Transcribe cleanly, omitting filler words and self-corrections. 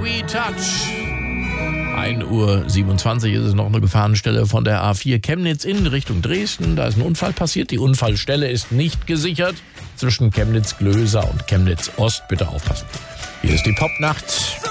We Touch. 1:27 Uhr ist es noch eine Gefahrenstelle von der A4 Chemnitz in Richtung Dresden. Da ist ein Unfall passiert. Die Unfallstelle ist nicht gesichert. Zwischen Chemnitz-Glöser und Chemnitz-Ost. Bitte aufpassen. Hier ist die Popnacht.